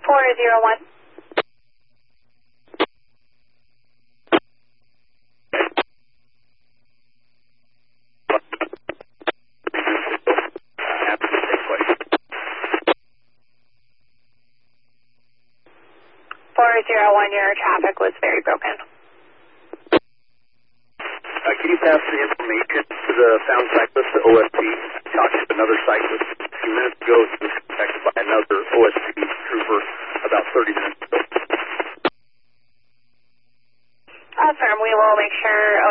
401. Your traffic was very broken. Can you pass the information to the found cyclist, the OSP? Talked to another cyclist a few minutes ago. He was contacted by another OSP trooper about 30 minutes ago. Affirm. We will make sure